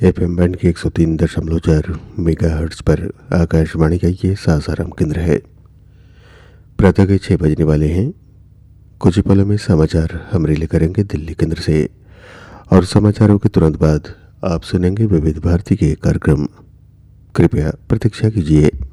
FM band की 103.4 megahertz पर आकाशवाणी का ये सासाराम केंद्र है। प्रातः के 6 बजने वाले हैं। कुछ ही पलों में समाचार हम रिले करेंगे दिल्ली केंद्र से, और समाचारों के तुरंत बाद आप सुनेंगे विविध भारती के कार्यक्रम। कृपया प्रतीक्षा कीजिए।